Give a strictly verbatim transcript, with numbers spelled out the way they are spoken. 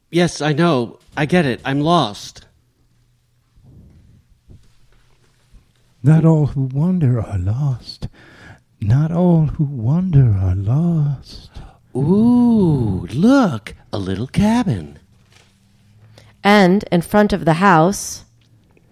Yes, I know. I get it. I'm lost. Not all who wander are lost. Not all who wander are lost. Ooh, look, a little cabin. And in front of the house,